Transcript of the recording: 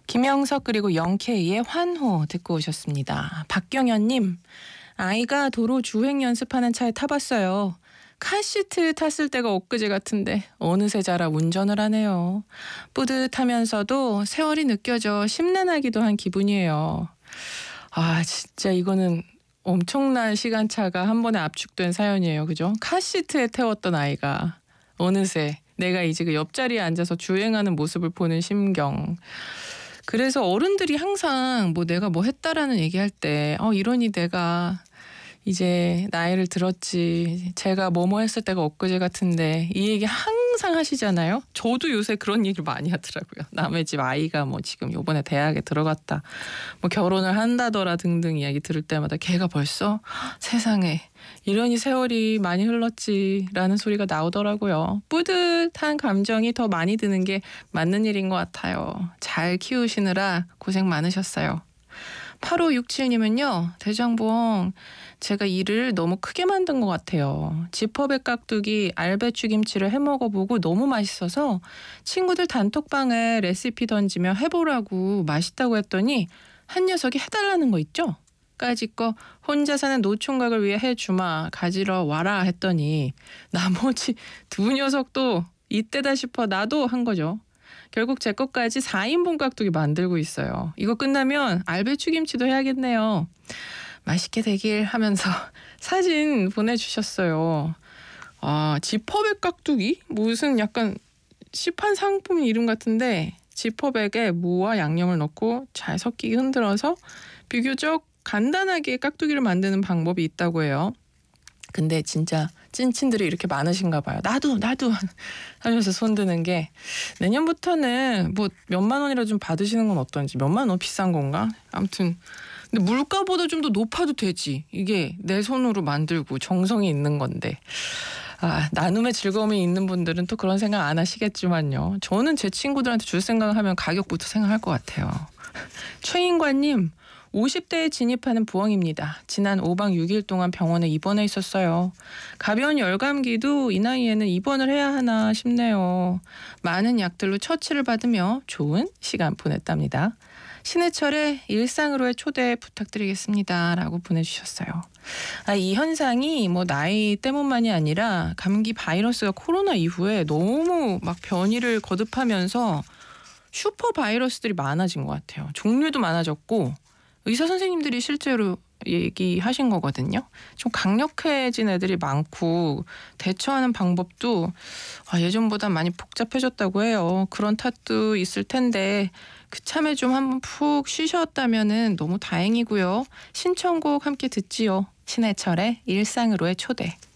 김영석 그리고 영케이의 환호 듣고 오셨습니다. 박경현님, 아이가 도로 주행 연습하는 차에 타봤어요. 카시트 탔을 때가 엊그제 같은데 어느새 자라 운전을 하네요. 뿌듯하면서도 세월이 느껴져 심란하기도 한 기분이에요. 아, 진짜 이거는 엄청난 시간차가 한 번에 압축된 사연이에요. 그죠? 카시트에 태웠던 아이가 어느새 내가 이제 그 옆자리에 앉아서 주행하는 모습을 보는 심경. 그래서 어른들이 항상 뭐 내가 뭐 했다라는 얘기할 때 이러니 내가 이제 나이를 들었지. 제가 뭐뭐 했을 때가 엊그제 같은데 이 얘기 항상 하시잖아요. 저도 요새 그런 얘기를 많이 하더라고요. 남의 집 아이가 뭐 지금 요번에 대학에 들어갔다. 뭐 결혼을 한다더라 등등 이야기 들을 때마다 걔가 벌써 세상에 이러니 세월이 많이 흘렀지라는 소리가 나오더라고요. 뿌듯한 감정이 더 많이 드는 게 맞는 일인 것 같아요. 잘 키우시느라 고생 많으셨어요. 8567님은요. 대장봉 제가 일을 너무 크게 만든 것 같아요. 지퍼백 깍두기 알배추 김치를 해먹어보고 너무 맛있어서 친구들 단톡방에 레시피 던지며 해보라고 맛있다고 했더니 한 녀석이 해달라는 거 있죠? 까짓 거 혼자 사는 노총각을 위해 해주마 가지러 와라 했더니 나머지 두 녀석도 이때다 싶어 나도 한 거죠. 결국 제 것까지 4인분 깍두기 만들고 있어요. 이거 끝나면 알배추 김치도 해야겠네요. 맛있게 되길 하면서 사진 보내주셨어요. 아, 지퍼백 깍두기? 무슨 약간 시판 상품 이름 같은데 지퍼백에 무와 양념을 넣고 잘 섞이게 흔들어서 비교적 간단하게 깍두기를 만드는 방법이 있다고 해요. 근데 진짜 찐친들이 이렇게 많으신가 봐요. 나도 하면서 손드는 게 내년부터는 뭐 몇만 원이라도 좀 받으시는 건 어떤지. 몇만 원 비싼 건가? 아무튼 근데 물가보다 좀 더 높아도 되지. 이게 내 손으로 만들고 정성이 있는 건데. 아, 나눔의 즐거움이 있는 분들은 또 그런 생각 안 하시겠지만요. 저는 제 친구들한테 줄 생각하면 가격부터 생각할 것 같아요. 최인관님, 50대에 진입하는 부엉입니다. 지난 5박 6일 동안 병원에 입원해 있었어요. 가벼운 열감기도 이 나이에는 입원을 해야 하나 싶네요. 많은 약들로 처치를 받으며 좋은 시간 보냈답니다. 신해철의 일상으로의 초대 부탁드리겠습니다. 라고 보내주셨어요. 아, 이 현상이 뭐 나이 때문만이 아니라 감기 바이러스가 코로나 이후에 너무 막 변이를 거듭하면서 슈퍼 바이러스들이 많아진 것 같아요. 종류도 많아졌고 의사 선생님들이 실제로 얘기하신 거거든요. 좀 강력해진 애들이 많고 대처하는 방법도 예전보다 많이 복잡해졌다고 해요. 그런 탓도 있을 텐데 그참에 좀 한번 푹 쉬셨다면은 너무 다행이고요. 신청곡 함께 듣지요. 신해철의 일상으로의 초대.